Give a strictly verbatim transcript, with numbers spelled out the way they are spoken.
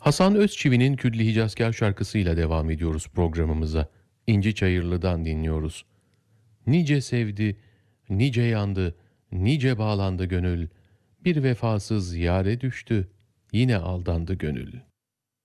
Hasan Özçivit'in Küdli Hicazkâr şarkısıyla devam ediyoruz programımıza. İnci Çayırlı'dan dinliyoruz. Nice sevdi, nice yandı, nice bağlandı gönül. Bir vefasız yâre düştü, yine aldandı gönül.